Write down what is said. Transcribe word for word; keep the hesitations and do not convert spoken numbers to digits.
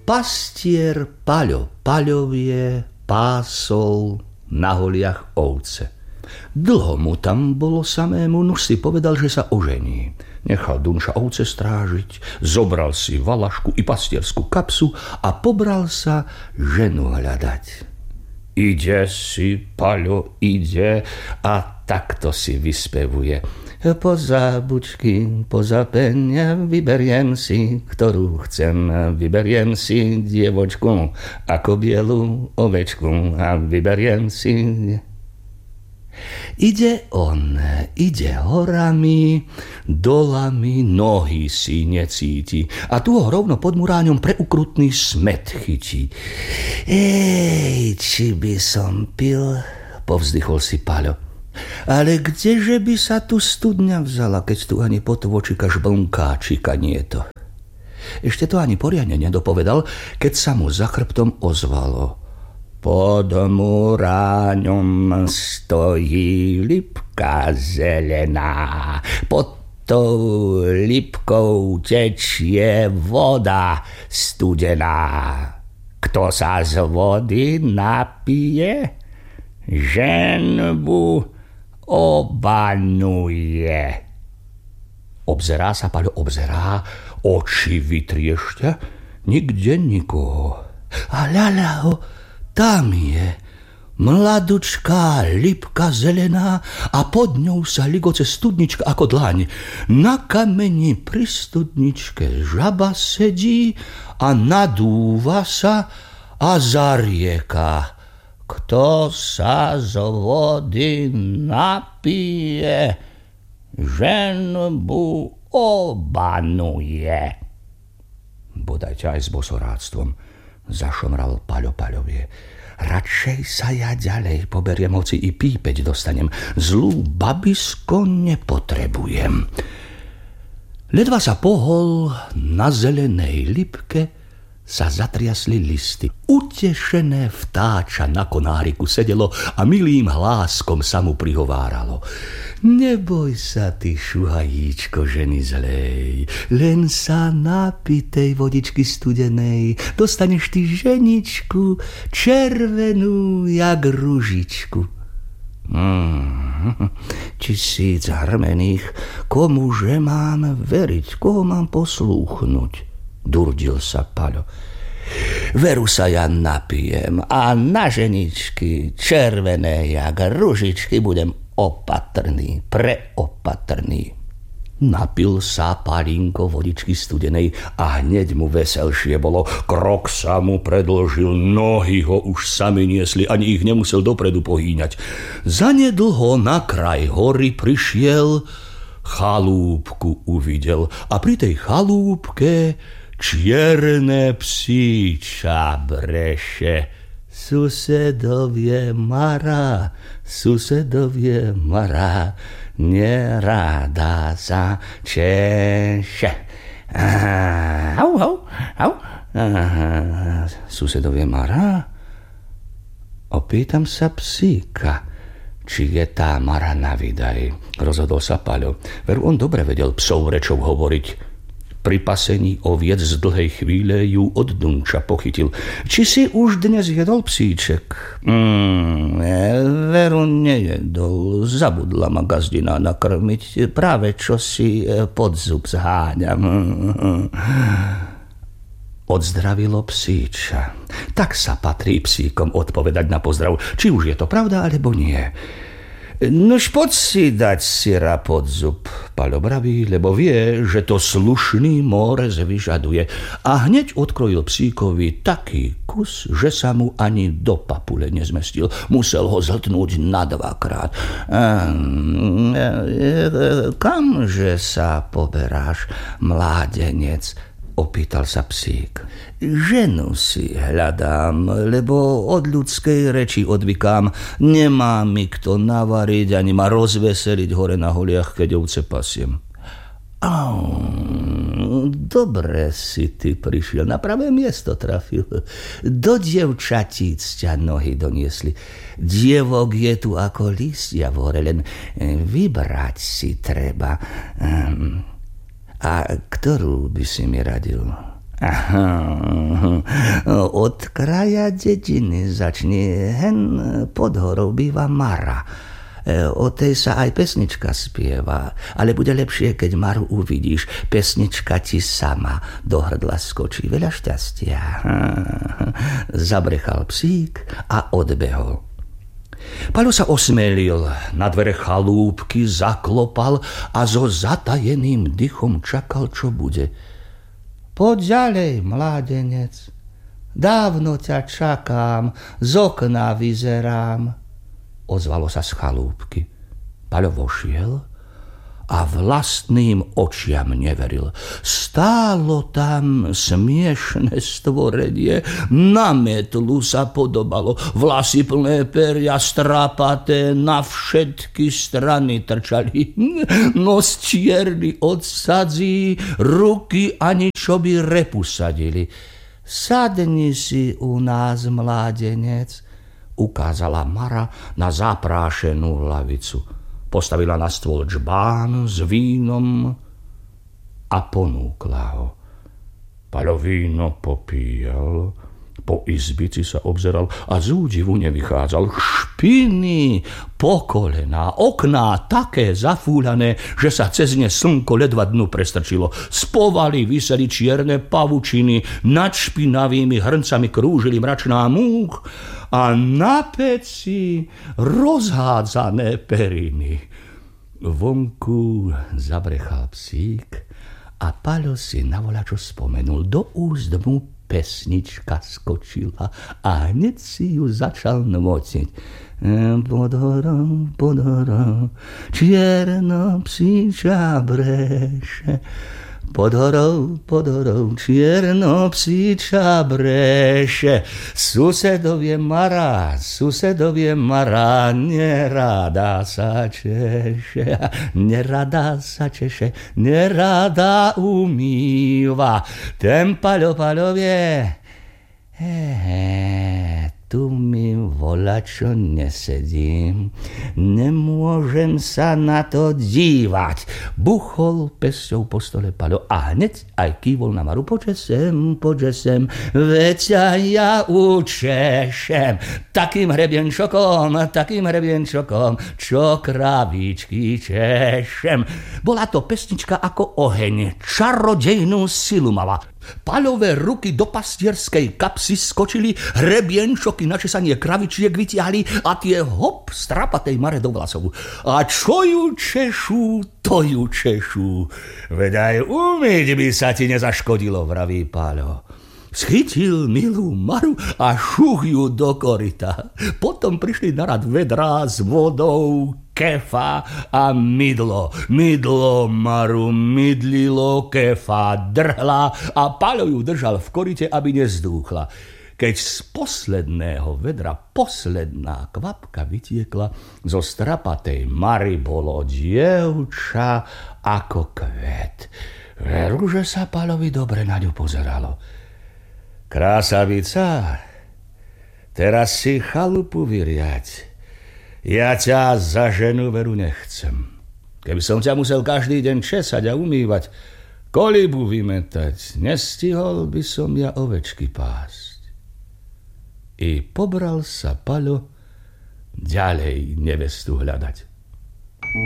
pastier Paľo Paľovie pásol na holiach ovce. Dlho mu tam bolo samému, nuž si povedal, že sa ožení. Nechal Dunša ovce strážiť, zobral si valašku i pastierskú kapsu a pobral sa ženu hľadať. Ide si, Paľo, ide a takto si vyspevuje. Poza bučky, poza penia, vyberiem si, ktorú chcem. Vyberiem si dievočku, ako bielu ovečku a vyberiem si... Ide on, ide horami, dolami, nohy si necíti a tu ho rovno pod muráňom preukrutný smet chytí. Ej, či by som pil, povzdychol si Paľo. Ale kdeže by sa tu studňa vzala, keď tu ani potvočika žblnká čika nie to. Ešte to ani poriadne nedopovedal, keď sa mu za chrbtom ozvalo. Pod muráňom stojí lipka zelená, pod tou lipkou tečie voda studená. Kto sa z vody napije, ženbu obanuje. Obzerá sa Paľo, obzerá, oči vytriešťa, nikde nikoho. A ľaľaho, tam je mladučká lipka zelená a pod ňou sa ligoce studnička ako dlaň. Na kameni pri studničke žaba sedí a nadúva sa a zarieka. Kto sa z vody napije, ženbu obanuje. Bodajte aj s bosoráctvom, zašomral Paľo Paľovie. Radšej sa ja ďalej poberiem, hoci i pípeť dostanem. Zlú babisko nepotrebujem. Ledva sa pohol, na zelenej lipke sa zatriasli listy. Utešené vtáča na konáriku sedelo a milým hláskom sa mu prihováralo. Neboj sa, ty šuhajíčko ženy zlej, len sa napij tej vodičky studenej, dostaneš ty ženičku červenú jak ružičku. Hmm, tisíc hrmených, komuže mám veriť, koho mám poslúchnuť? Durdil sa Paľo. Veru sa ja napijem a na ženičky červené jak ružičky budem opatrný, preopatrný. Napil sa Paľinko vodičky studenej a hneď mu veselšie bolo. Krok sa mu predĺžil, nohy ho už sami niesli, ani ich nemusel dopredu pohýňať. Zanedlho na kraj hory prišiel, chalúbku uvidel a pri tej chalúbke čierne psíča breše. Susedovie Mara, susedovie Mara, neráda sa češe. Au, au, au. Susedovie Mara? Opýtam sa psíka, či je tá Mara na výdaj. Rozhodol sa Paľo. Veru on dobre vedel psov rečou hovoriť. Pri pasení oviec z dlhej chvíle ju od Dunča pochytil. Či si už dnes jedol, psíček? Mm, veru nejedol. Zabudla ma gazdina nakrmiť. Práve čo si pod zub zháňam. Odzdravilo psíča. Tak sa patrí psíkom odpovedať na pozdrav, či už je to pravda, alebo nie. Nož poď si dať syra pod zub, Paľo vraví, lebo vie, že to slušný mórez vyžaduje. A hneď odkrojil psíkovi taký kus, že sa mu ani do papule nezmestil. Musel ho zhltnúť na dvakrát. Kamže sa poberáš, mládenec? Opýtal sa psík. Ženu si hľadám, lebo od ľudskej reči odvykám. Nemá mi kto navariť, ani ma rozveseliť hore na holiach, keď ovce pasiem. Au, dobre si ty prišiel, na pravé miesto trafil. Do dievčatíc ťa nohy doniesli. Dievok je tu ako listia v hore, len vybrať si treba. A ktorú by si mi radil? Aha, od kraja dediny začne, hen pod horou býva Mara. O tej sa aj pesnička spieva, ale bude lepšie, keď Maru uvidíš. Pesnička ti sama do hrdla skočí. Veľa šťastia. Zabrechal psík a odbehol. Paľo sa osmelil, na dvere chalúbky zaklopal a so zatajeným dychom čakal, čo bude. Poď ďalej, mládenec, dávno ťa čakám, z okna vyzerám. Ozvalo sa z chalúbky. Paľo vošiel a vlastným očiam neveril. Stálo tam smiešné stvorenie, na metlu sa podobalo, vlasy plné peria, strapaté, na všetky strany trčali, nos čierny od sadzí, ruky ani čo by repu sadili. Sadni si u nás, mládenec, ukázala Mara na zaprášenú lavicu. Postavila na stôl džbán s vínom a ponúkla ho. Paľo víno popíjal, po izbici sa obzeral a z údivu nevychádzal. Špiny po kolená, okná také zafúľané, že sa cez ne slnko ledva dnu prestrčilo. Z povaly viseli čierne pavučiny, nad špinavými hrncami krúžili mračná múch a na peci rozhádzané periny. Vonku zabrechal psík a Paľo si na volačo spomenul. Do úst mu pesnička skočila a hneď si ju začal nmociť. Podhorou, podhorou, čierno psíča breše. Pod horou, pod horou, čierno psíča breše. Susedovie Mara, susedovie Mara, nerada sa češe, nerada sa češe, nerada umýva. Ten Paľo Paľovie, hehe, tu mi volačo nesedím, nemôžem sa na to dívať. Buchol pesťou po stole Paľo a hneď aj kývol na Maru. Poďže sem, poďže sem, veď ja učešem. Takým hrebienčokom, takým hrebienčokom, čo kravíčky češem. Bola to pesnička ako oheň, čarodejnú silu mala. Paľové ruky do pastierskej kapsy skočili, hrebienčoky na česanie kravičiek vytiahli a tie hop strapatej Mare do vlasov. A čo ju češu, to ju češu. Veď aj umyť by sa ti nezaškodilo, vraví Paľo. Schytil milú Maru a šuch ju do koryta. Potom prišli na rad vedrá s vodou, kefa a mydlo. Mydlo Maru mydlilo, kefa drhla a Paľo ju držal v koryte, aby nezdúchla. Keď z posledného vedra posledná kvapka vytiekla, zo strapatej Mary bolo dievča ako kvet. Veru, že sa Paľovi dobre na ňu pozeralo. Krásavica, teraz si chalupu vyriať. Ja ťa za ženu veru nechcem. Keby som ťa musel každý deň česať a umývať, kolibu vymetať, nestihol by som ja ovečky pásť. I pobral sa Paľo ďalej nevestu hľadať.